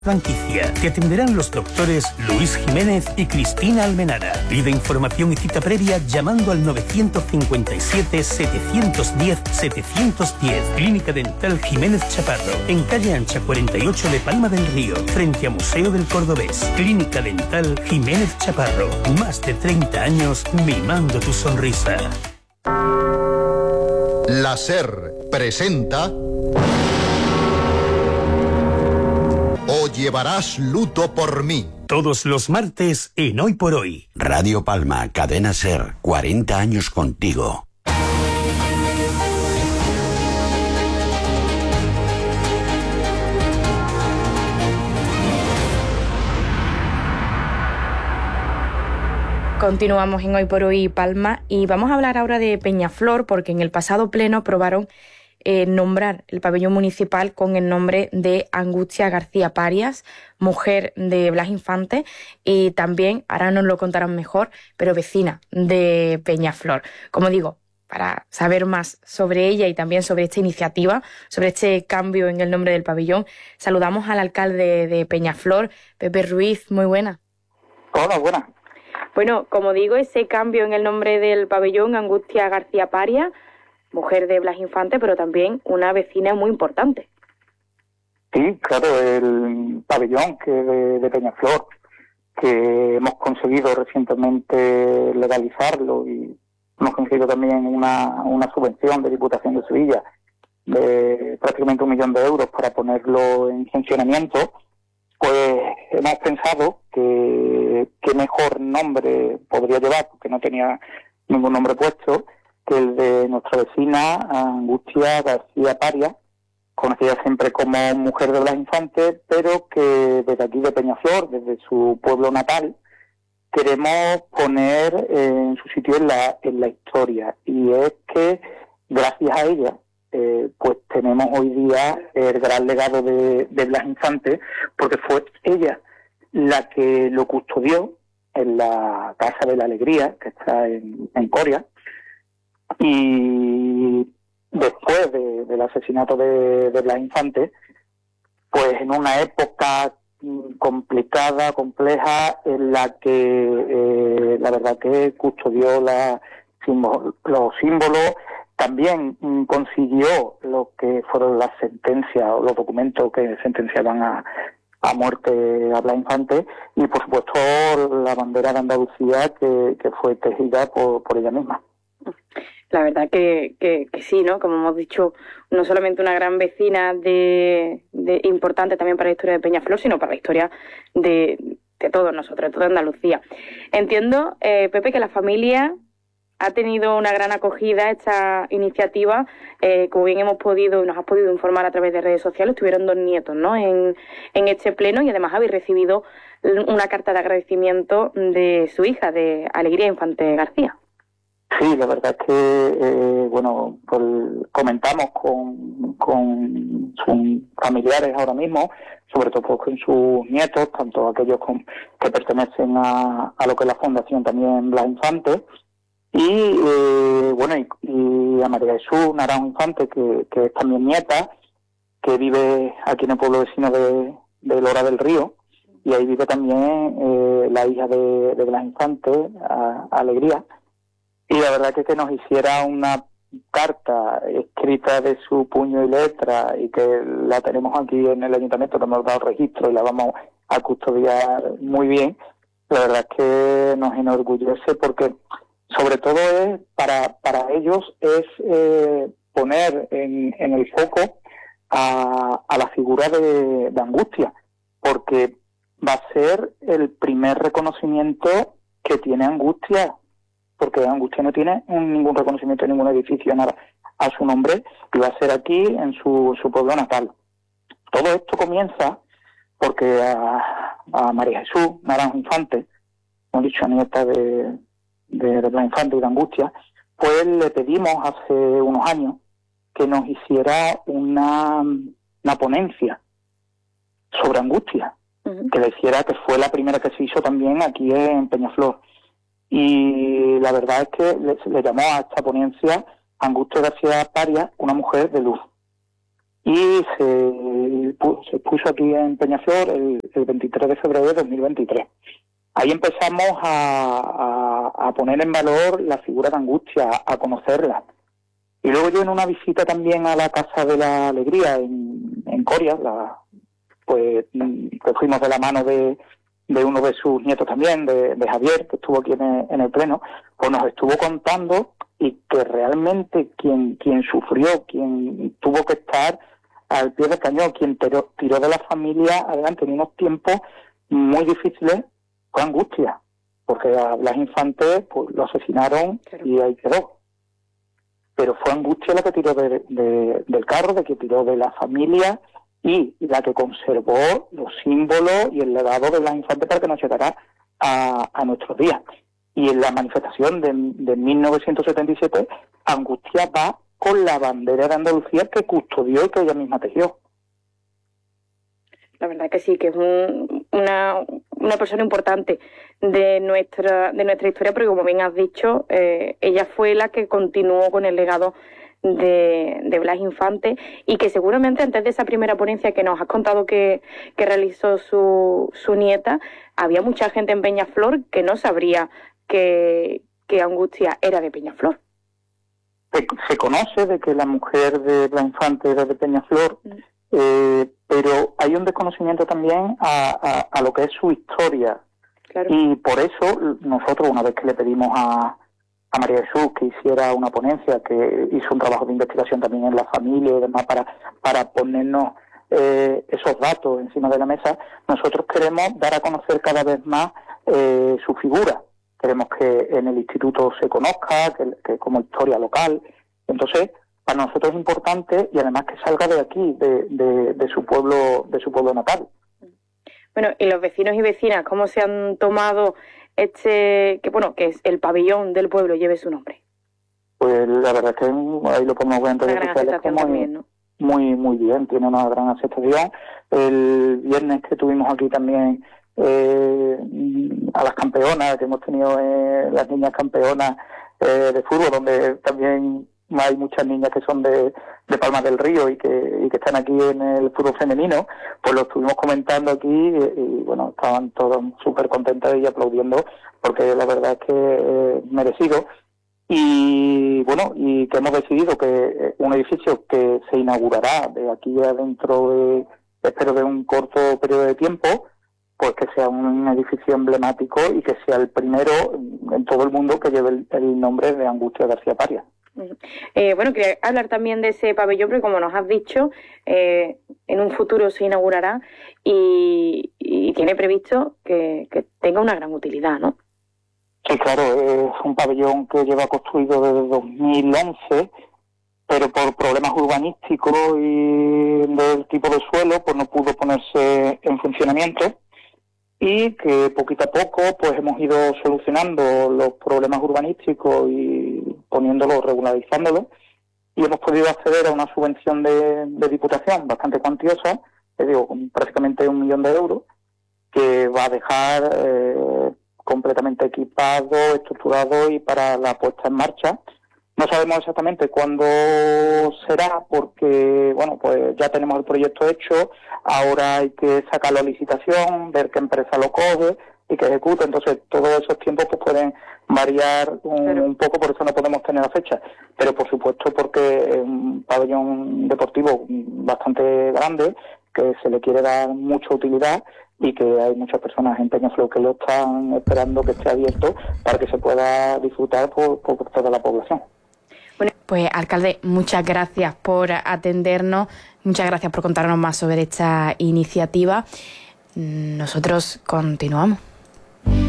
Franquicia. Te atenderán los doctores Luis Jiménez y Cristina Almenara. Pide información y cita previa llamando al 957-710-710. Clínica Dental Jiménez Chaparro, en calle Ancha 48 de Palma del Río, frente a Museo del Cordobés. Clínica Dental Jiménez Chaparro. Más de 30 años mimando tu sonrisa. La SER presenta... O llevarás luto por mí. Todos los martes en Hoy por Hoy. Radio Palma, Cadena SER, 40 años contigo. Continuamos en Hoy por Hoy Palma y vamos a hablar ahora de Peñaflor, porque en el pasado pleno aprobaron nombrar el pabellón municipal con el nombre de Angustia García Parias, mujer de Blas Infante y también, ahora nos lo contarán mejor, pero vecina de Peñaflor. Como digo, para saber más sobre ella y también sobre esta iniciativa, sobre este cambio en el nombre del pabellón, saludamos al alcalde de Peñaflor, Pepe Ruiz. Muy buena. Hola, buena. Bueno, como digo, ese cambio en el nombre del pabellón, Angustia García Parias, mujer de Blas Infante, pero también una vecina muy importante. Sí, claro, el pabellón de Peñaflor, que hemos conseguido recientemente legalizarlo y hemos conseguido también una subvención de Diputación de Sevilla de prácticamente 1 millón de euros para ponerlo en funcionamiento, pues hemos pensado que qué mejor nombre podría llevar, porque no tenía ningún nombre puesto, que el de nuestra vecina Angustia García Parias, conocida siempre como mujer de Blas Infante, pero que desde aquí de Peñaflor, desde su pueblo natal, queremos poner en su sitio en la historia. Y es que gracias a ella pues tenemos hoy día el gran legado de Blas Infante, porque fue ella la que lo custodió en la Casa de la Alegría, que está en Coria. Y después del asesinato de Blas Infante, pues en una época complicada, compleja, en la que la verdad que custodió los símbolos, también consiguió lo que fueron las sentencias o los documentos que sentenciaban a muerte a Blas Infante, y por supuesto la bandera de Andalucía que fue tejida por ella misma. La verdad que sí, ¿no? Como hemos dicho, no solamente una gran vecina importante también para la historia de Peñaflor, sino para la historia de todos nosotros, de toda Andalucía. Entiendo, Pepe, que la familia ha tenido una gran acogida a esta iniciativa, como bien nos has podido informar a través de redes sociales. Tuvieron 2 nietos, ¿no?, en este pleno, y además habéis recibido una carta de agradecimiento de su hija, de Alegría Infante García. Sí, la verdad es que, pues comentamos con sus familiares ahora mismo, sobre todo con sus nietos, tanto aquellos que pertenecen a lo que es la Fundación también Blas Infante, y a María Jesús Naranjo Infante, que es también nieta, que vive aquí en el pueblo vecino de Lora del Río, y ahí vive también la hija de Blas Infante, Alegría. Y la verdad que nos hiciera una carta escrita de su puño y letra, y que la tenemos aquí en el ayuntamiento, que hemos dado registro y la vamos a custodiar muy bien, la verdad es que nos enorgullece, porque sobre todo es para ellos es poner en el foco a la figura de Angustia, porque va a ser el primer reconocimiento que tiene Angustia, porque Angustia no tiene ningún reconocimiento en ningún edificio, nada a su nombre, y va a ser aquí en su pueblo natal. Todo esto comienza porque a María Jesús Naranjo Infante, como he dicho, nieta de Blas Infante y de Angustia, pues le pedimos hace unos años que nos hiciera una ponencia sobre Angustia, que le hiciera, que fue la primera que se hizo también aquí en Peñaflor. Y la verdad es que le llamó a esta ponencia Angustia García Parias, una mujer de luz. y se puso aquí en Peñaflor el 23 de febrero de 2023. Ahí empezamos a poner en valor la figura de Angustia, a conocerla. Y luego yo en una visita también a la Casa de la Alegría en Coria, pues que fuimos de la mano de uno de sus nietos también, de Javier, que estuvo aquí en el pleno, pues nos estuvo contando y que realmente quien sufrió, quien tuvo que estar al pie del cañón, quien tiró de la familia adelante en unos tiempos muy difíciles, fue Angustia, porque a Blas Infante pues lo asesinaron y ahí quedó. Pero fue Angustia la que tiró del carro, de que tiró de la familia y la que conservó los símbolos y el legado de Blas Infante para que nos llegara a nuestros días. Y en la manifestación de 1977, Angustia va con la bandera de Andalucía que custodió y que ella misma tejió. La verdad que sí, que es una persona importante de nuestra historia, porque como bien has dicho, ella fue la que continuó con el legado de Blas Infante, y que seguramente antes de esa primera ponencia que nos has contado que realizó su nieta, había mucha gente en Peñaflor que no sabría que Angustia era de Peñaflor. Se conoce de que la mujer de Blas Infante era de Peñaflor, pero hay un desconocimiento también a lo que es su historia. Claro. Y por eso nosotros, una vez que le pedimos a María Jesús que hiciera una ponencia, que hizo un trabajo de investigación también en la familia y demás para ponernos esos datos encima de la mesa, nosotros queremos dar a conocer cada vez más su figura. Queremos que en el instituto se conozca, que como historia local. Entonces, para nosotros es importante, y además que salga de aquí, de su pueblo natal. Bueno, y los vecinos y vecinas, ¿cómo se han tomado que es el pabellón del pueblo, lleve su nombre? Pues la verdad es que ahí lo podemos ver en redes sociales como también, ¿no? muy bien, tiene una gran aceptación. El viernes que tuvimos aquí también a las campeonas, que hemos tenido las niñas campeonas de fútbol, donde también hay muchas niñas que son de Palma del Río y que están aquí en el fútbol femenino, pues lo estuvimos comentando aquí y bueno, estaban todos súper contentas y aplaudiendo, porque la verdad es que merecido. Y bueno, y que hemos decidido que un edificio que se inaugurará de aquí a dentro espero de un corto periodo de tiempo, pues que sea un edificio emblemático y que sea el primero en todo el mundo que lleve el nombre de Angustia García Paria. Bueno, quería hablar también de ese pabellón, porque como nos has dicho, en un futuro se inaugurará y tiene previsto que tenga una gran utilidad, ¿no? Sí, claro, es un pabellón que lleva construido desde 2011, pero por problemas urbanísticos y del tipo de suelo, pues no pudo ponerse en funcionamiento, y que poquito a poco pues hemos ido solucionando los problemas urbanísticos y poniéndolos, regularizándolo, y hemos podido acceder a una subvención de Diputación bastante cuantiosa, con prácticamente 1 millón de euros, que va a dejar completamente equipado, estructurado y para la puesta en marcha. No sabemos exactamente cuándo será, porque bueno, pues ya tenemos el proyecto hecho, ahora hay que sacarlo a licitación, ver qué empresa lo coge y que ejecute. Entonces todos esos tiempos pues pueden variar un poco, por eso no podemos tener la fecha, pero por supuesto porque es un pabellón deportivo bastante grande, que se le quiere dar mucha utilidad y que hay muchas personas en Peñaflor que lo están esperando que esté abierto para que se pueda disfrutar por toda la población. Bueno, pues alcalde, muchas gracias por atendernos, muchas gracias por contarnos más sobre esta iniciativa. Nosotros continuamos.